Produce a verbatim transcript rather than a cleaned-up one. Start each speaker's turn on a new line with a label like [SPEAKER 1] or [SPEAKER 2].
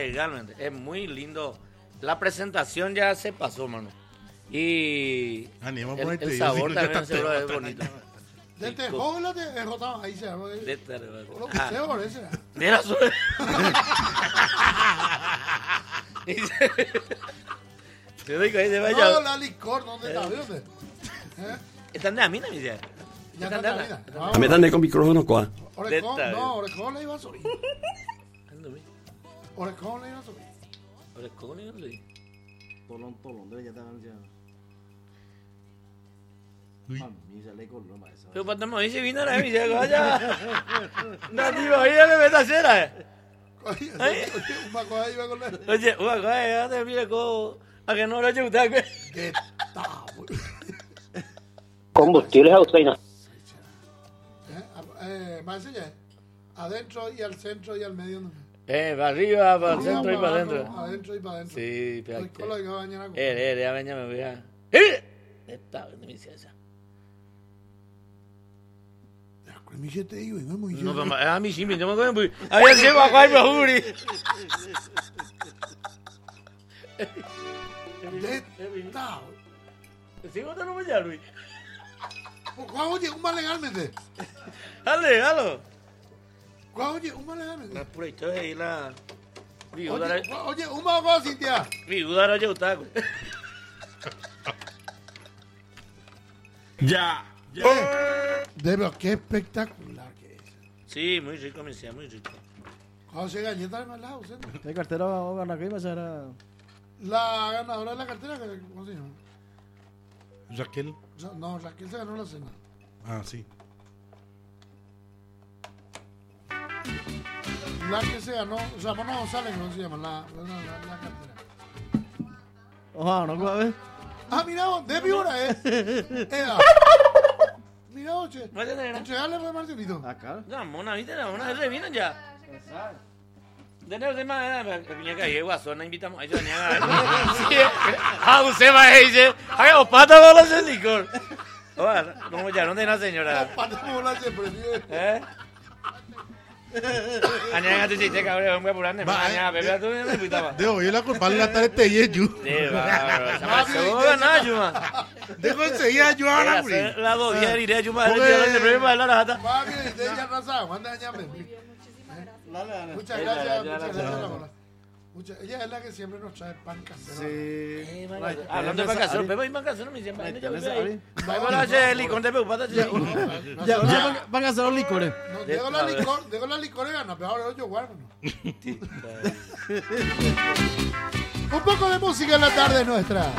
[SPEAKER 1] Legalmente. Es muy lindo. La presentación ya se pasó, mano. Y el, el sabor también seguro es bonito.
[SPEAKER 2] De tejón la de rotado, ahí se llama.
[SPEAKER 1] De terror.
[SPEAKER 2] Lo que sea, por eso.
[SPEAKER 1] De la suerte. Yo digo, ahí se vaya.
[SPEAKER 2] No, la licor, ¿dónde está? ¿Dónde?
[SPEAKER 1] Están de a mí, no me dice.
[SPEAKER 2] Ya están de a mí.
[SPEAKER 3] A mí también con micrófono, ¿cuál?
[SPEAKER 2] Orecón, no, Orecón le iba a subir. Orecón le iba a subir.
[SPEAKER 1] Orecón le iba a subir.
[SPEAKER 4] Tolón, tolón, debe ya estar anunciado.
[SPEAKER 1] Pero para no dice vino la misa, vaya. No, tío, ahí le meto a cera.
[SPEAKER 2] Oye, una cosa iba con él.
[SPEAKER 1] Oye, una cosa, ya te mire como a que no lo eche usted.
[SPEAKER 2] ¿Qué tal?
[SPEAKER 5] Combustibles Austraina.
[SPEAKER 2] Eh, más allá, adentro y al centro y al medio.
[SPEAKER 1] Eh, para arriba, para el centro y para adentro.
[SPEAKER 2] Adentro y para adentro.
[SPEAKER 1] Sí, pero.
[SPEAKER 2] Eh,
[SPEAKER 1] eh, ya mañana me voy a. ¡Eh! Esta vez me dice esa.
[SPEAKER 2] Mi te digo, no muy
[SPEAKER 1] No, pero a mí sí me tengo que ir. Había sido a Juan Mahuri.
[SPEAKER 2] Está.
[SPEAKER 1] ¿Sigo te lo voy a Luis?
[SPEAKER 2] ¿Cuál oye? Un más legalmente.
[SPEAKER 1] Dale, dale.
[SPEAKER 2] ¿Cuál oye? Un más legalmente.
[SPEAKER 1] La pura historia y la.
[SPEAKER 2] Oye, oye, un más cosa, Cintia.
[SPEAKER 1] Viuda no lleva.
[SPEAKER 3] Ya.
[SPEAKER 2] Debe, qué espectacular que es.
[SPEAKER 1] Sí, muy rico, me decía, muy rico.
[SPEAKER 2] ¿Cómo se galleta de más lado?
[SPEAKER 4] ¿Qué cartera va a ganar? ¿Qué va a ser?
[SPEAKER 2] La ganadora de la cartera, ¿cómo se llama?
[SPEAKER 6] Raquel.
[SPEAKER 2] No, Raquel se ganó la cena.
[SPEAKER 6] Ah, sí.
[SPEAKER 2] La que se ganó, Ramona González, ¿cómo se llama? La, la, la, la cartera.
[SPEAKER 4] Ojalá, ¿no puede ver?
[SPEAKER 2] Ah, mira, de figura, ¿eh? Eda. Mira, oche. Entregarle a Marcelito.
[SPEAKER 4] Acá.
[SPEAKER 1] No, mona, viste, la mona se vienen ya. De nuevo, de más, venía que ahí, guasona, invitamos a ellos, venían a ver. Ah, usted va a decir, haga os patas bolas de licor. Oiga, como ya, ¿dónde es la señora?
[SPEAKER 2] Os patas bolas de prefiere.
[SPEAKER 1] ¿Eh? Añaga tu chiste, cabrón, voy a apurarme. Añaga, bebé, tú me invitaba.
[SPEAKER 6] Debo, yo la culpable la tarde te yeyu.
[SPEAKER 1] Sí, va, se va a ganar, Yuma.
[SPEAKER 6] Dejo enseguir a Yuma a morir.
[SPEAKER 1] La dos días iré a Yuma, el día de problema de la rata.
[SPEAKER 2] Va bien, de ella raza, manda a llamarme. Muchas gracias, muchas gracias. Muchas, ella es la que siempre nos trae pan casero.
[SPEAKER 4] Sí.
[SPEAKER 1] Eh, hablando de pan casero, Pepe y pan casero me dicen, vaya, vaya, vaya, el licor de Pepe, pata, ya,
[SPEAKER 4] ya, van a hacer los licores.
[SPEAKER 2] No, dejo la licor, dejo la licor y gana, pero ahora yo guardo. Un poco de música en la tarde nuestra.